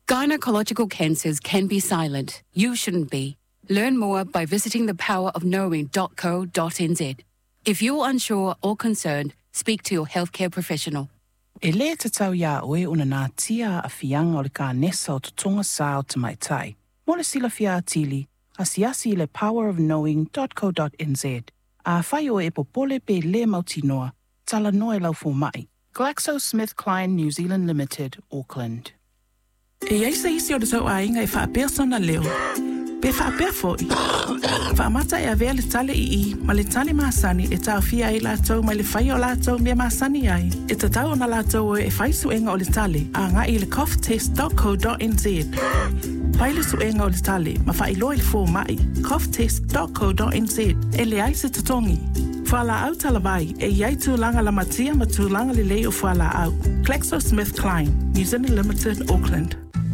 Gynecological cancers can be silent. You shouldn't be. Learn more by visiting thepowerofknowing.co.nz. If you're unsure or concerned, speak to your healthcare professional. E le te tau ia oe una nā tia a fianga o le ka nesa o tutonga sa o te maitai. Mo le sila fia atili, asiasi le powerofknowing.co.nz. A whai o e popole pe le mautinoa, tala noe lau fu mai. GlaxoSmithKline New Zealand Limited, Auckland. E ai se isi o le tau ainga e wha persona leo. Pe wha pia foi. Wha mata e avea le tale i, ma le tale maasani e tau fia e lātou mai le whai o lātou mea maasani ai. E ta tau na lātou e whai suenga o le tale, a ngā i le coughtest.co.nz. Pai le suenga o le tale, ma wha i loa i le fō mai, coughtest.co.nz. E le ai se tatongi. Whala au talawai e iai tūlanga la matia ma tūlanga le lei o whala au. GlaxoSmithKline, New Zealand Limited, Auckland.